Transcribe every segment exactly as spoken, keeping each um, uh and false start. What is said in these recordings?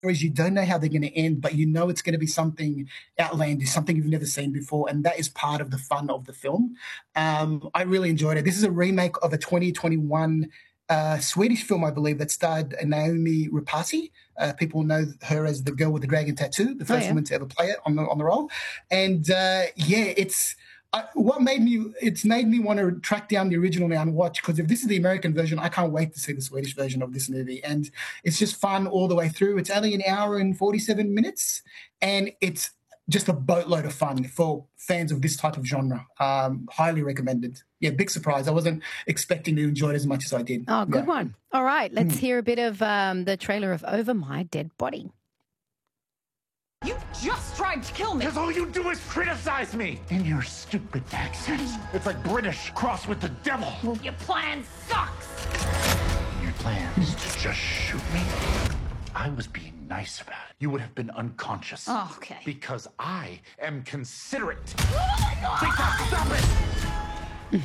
stories, you don't know how they're going to end, but you know it's going to be something outlandish, something you've never seen before, and that is part of the fun of the film. Um, I really enjoyed it. This is a remake of a twenty twenty-one uh, Swedish film, I believe, that starred Naomi Rapace. Uh, people know her as the girl with the dragon tattoo, the first oh, yeah. woman to ever play it on the on the role. And uh, yeah, it's. I, what made me, it's made me want to track down the original now and watch, because if this is the American version, I can't wait to see the Swedish version of this movie. And it's just fun all the way through. It's only an hour and forty-seven minutes, and it's just a boatload of fun for fans of this type of genre. Um, highly recommended. Yeah, big surprise. I wasn't expecting to enjoy it as much as I did. Oh, good yeah. one. All right, let's mm. hear a bit of um, the trailer of Over My Dead Body. You just tried to kill me. Because all you do is criticize me in your stupid accent. It's like British crossed with the devil. Well, your plan sucks. Your plan is to just shoot me? I was being nice about it. You would have been unconscious. Oh, okay. Because I am considerate. TikTok, stop it!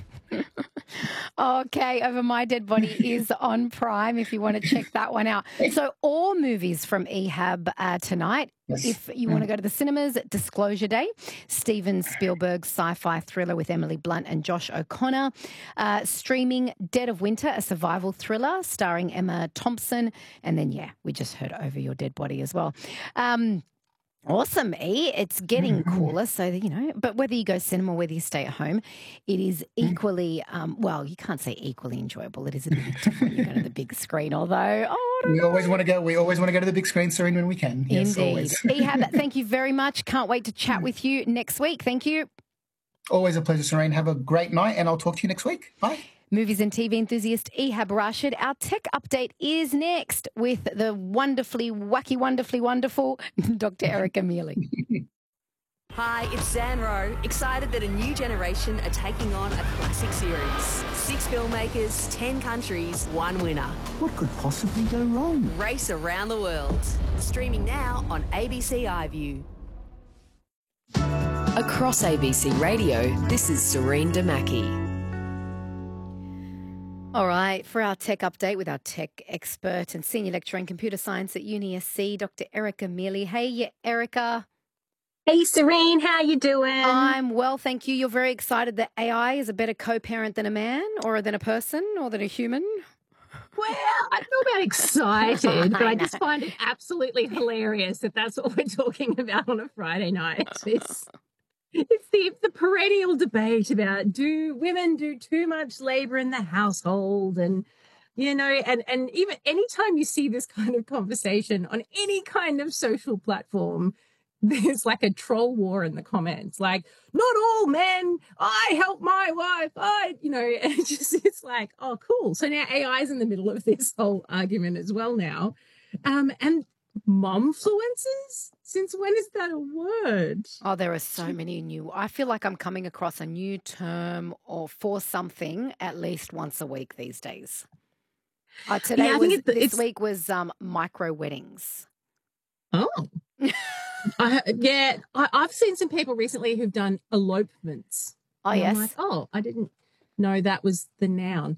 Okay, Over My Dead Body is on Prime if you want to check that one out. So all movies from E H A B uh, tonight. Yes. If you want to go to the cinemas, Disclosure Day, Steven Spielberg's sci-fi thriller with Emily Blunt and Josh O'Connor. Uh, streaming Dead of Winter, a survival thriller starring Emma Thompson. And then, yeah, we just heard Over Your Dead Body as well. Um Awesome, E. It's getting cooler, so, you know, but whether you go cinema or whether you stay at home, it is equally, um, well, you can't say equally enjoyable. It is a bit different when you go to the big screen, although, oh, we always want to go, we always want to go to the big screen, Serene, when we can. Yes, indeed. Always. E H A B, thank you very much. Can't wait to chat with you next week. Thank you. Always a pleasure, Serene. Have a great night, and I'll talk to you next week. Bye. Movies and T V enthusiast E H A B Rashid. Our tech update is next with the wonderfully, wacky, wonderfully wonderful Doctor Erica Mealy. Hi, it's Zan Rowe. Excited that a new generation are taking on a classic series. Six filmmakers, ten countries, one winner. What could possibly go wrong? Race around the world. Streaming now on A B C iView. Across A B C Radio, this is Serene Damaki. All right, for our tech update with our tech expert and senior lecturer in computer science at U N I S C, Doctor Erica Mealy. Hey, Erica. Hey, Serene, how you doing? I'm well, thank you. You're very excited that A I is a better co-parent than a man or than a person or than a human? Well, I don't know about excited, but I, I just find it absolutely hilarious that that's what we're talking about on a Friday night. It's... It's the, the perennial debate about do women do too much labor in the household, and, you know, and, and even anytime you see this kind of conversation on any kind of social platform, there's like a troll war in the comments, like, not all men, I help my wife, I, you know, and it just, it's like, oh, cool. So now A I is in the middle of this whole argument as well now. Um, and momfluencers? Since when is that a word? Oh, there are so many new. I feel like I'm coming across a new term or for something at least once a week these days. Uh, today yeah, was it, this week was um, micro weddings. Oh, I, yeah. I, I've seen some people recently who've done elopements. Oh and yes. I'm like, oh, I didn't know that was the noun.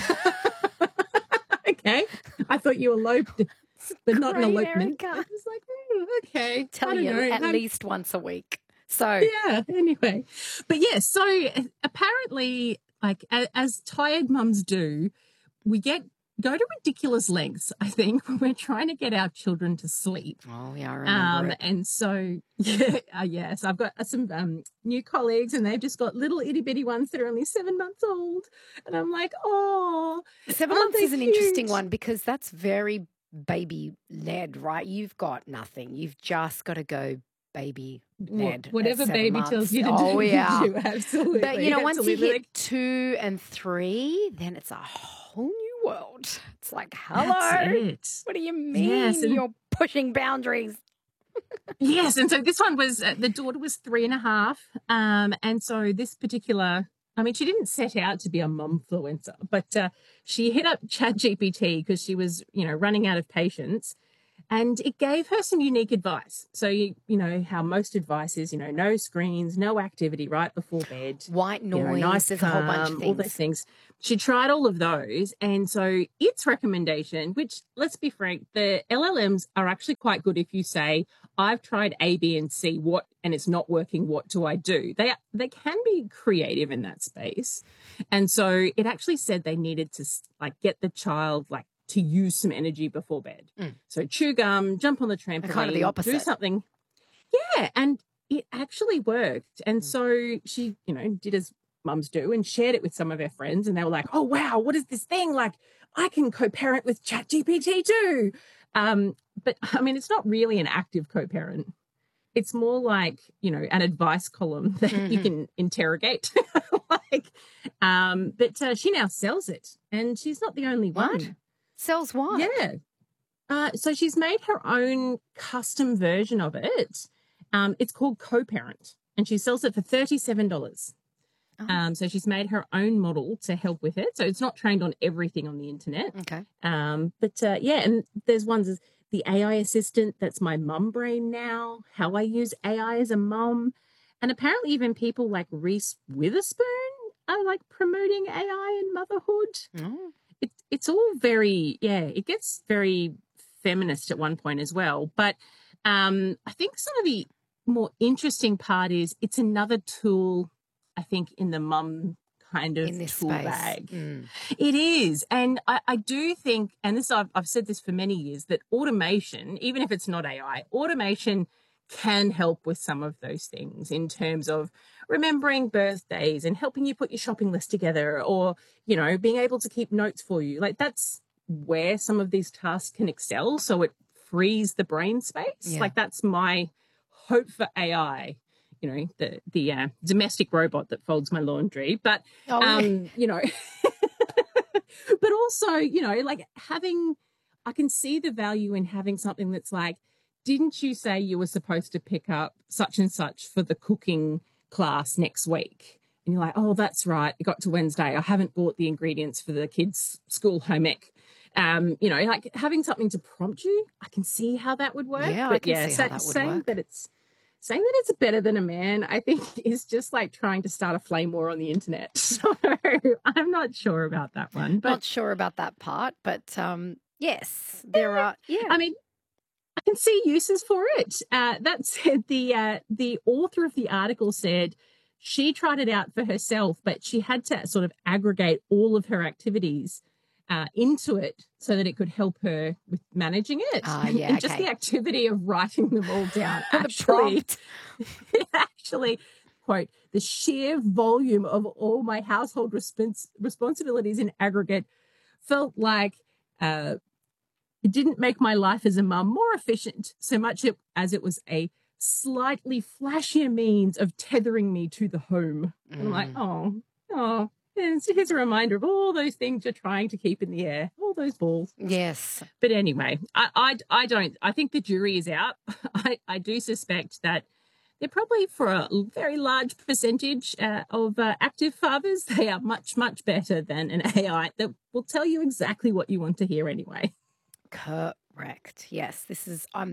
Okay, I thought you eloped. But not an elopement. I was like, mm, okay. Tell you know. at I'm... least once a week. So yeah. Anyway, but yeah. So apparently, like as, as tired mums do, we get go to ridiculous lengths. I think when we're trying to get our children to sleep. Oh yeah, I remember um, it. And so yeah, uh, yes, I've got some um, new colleagues, and they've just got little itty bitty ones that are only seven months old, and I'm like, oh, seven months is an cute? Interesting one because that's very baby led, right? You've got nothing. You've just got to go baby led. Whatever baby months. tells you to oh, do. Yeah. You do. Absolutely. But, you know, once absolutely. you hit two and three, then it's a whole new world. It's like, hello. It. What do you mean yes, and- you're pushing boundaries? Yes. And so this one was, uh, the daughter was three and a half. Um, and so this particular, I mean, she didn't set out to be a momfluencer, but uh, she hit up ChatGPT because she was, you know, running out of patience. And it gave her some unique advice. So, you, you know, how most advice is, you know, no screens, no activity right before bed. White noise, you know, nice, there's a whole bunch of calm, all things. those things. She tried all of those. And so its recommendation, which, let's be frank, the L L Ms are actually quite good if you say, I've tried A, B, and C, what, and it's not working, what do I do? They, they can be creative in that space. And so it actually said they needed to, like, get the child, like, to use some energy before bed. Mm. So chew gum, jump on the trampoline, kind of the opposite. do something. Yeah, and it actually worked. And mm. so she, you know, did as mums do and shared it with some of her friends, and they were like, oh, wow, what is this thing? Like, I can co-parent with ChatGPT too. Um, but, I mean, it's not really an active co-parent. It's more like, you know, an advice column that mm-hmm. you can interrogate. like, um, but uh, she now sells it, and she's not the only what? one. Sells what? Yeah. Uh, so she's made her own custom version of it. Um, it's called Co-Parent, and she sells it for thirty-seven dollars. Oh. Um, so she's made her own model to help with it. So it's not trained on everything on the internet. Okay. Um, but, uh, yeah, and there's ones, the A I assistant, that's my mum brain now, how I use A I as a mum. And apparently even people like Reese Witherspoon are, like, promoting A I and motherhood. Oh. It, it's all very, yeah, it gets very feminist at one point as well. But um, I think some of the more interesting part is it's another tool, I think, in the mum kind of in this tool space. bag. Mm. It is. And I, I do think, and this I've, I've said this for many years, that automation, even if it's not A I, automation can help with some of those things in terms of remembering birthdays and helping you put your shopping list together, or, you know, being able to keep notes for you. Like, that's where some of these tasks can excel. So it frees the brain space. Yeah. Like, that's my hope for A I, you know, the, the uh, domestic robot that folds my laundry. But, oh, um, yeah. you know, but also, you know, like having, I can see the value in having something that's like, didn't you say you were supposed to pick up such and such for the cooking class next week? And you're like, oh, that's right. It got to Wednesday. I haven't bought the ingredients for the kids' school home ec. Um, you know, like having something to prompt you, I can see how that would work. Yeah, but I can yeah, see so, how that would saying work. that it's saying that it's better than a man, I think, is just like trying to start a flame war on the internet. So I'm not sure about that one. But not sure about that part, but um, yes, there are. Yeah, I mean, I can see uses for it. Uh, that said, the uh, the author of the article said she tried it out for herself, but she had to sort of aggregate all of her activities uh, into it so that it could help her with managing it. Ah, yeah, and okay. just the activity of writing them all down. The actually, actually, quote, the sheer volume of all my household respons- responsibilities in aggregate felt like uh, it didn't make my life as a mum more efficient so much it, as it was a slightly flashier means of tethering me to the home. Mm. I'm like, oh, oh, here's, here's a reminder of all those things you're trying to keep in the air, all those balls. Yes. But anyway, I, I, I don't, I think the jury is out. I, I do suspect that they're probably, for a very large percentage uh, of uh, active fathers, they are much, much better than an A I that will tell you exactly what you want to hear anyway. Correct. Yes, this is. I'm